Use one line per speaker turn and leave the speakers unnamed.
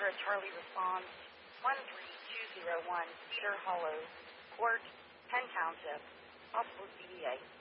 Sierra Charlie responds 13201 Cedar Hollow, Court, Penn Township, possible CDA.